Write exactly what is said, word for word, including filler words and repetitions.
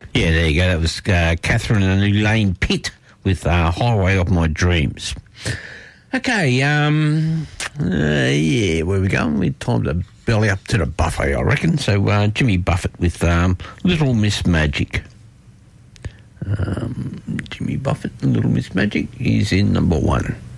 Yeah, there you go. That was uh, Catherine and Elaine Pitt with uh, Highway of My Dreams. Okay, um, uh, yeah, where we going? We time to belly up to the buffet, I reckon. So uh, Jimmy Buffett with um, Little Miss Magic. Um, Jimmy Buffett and Little Miss Magic is in number one.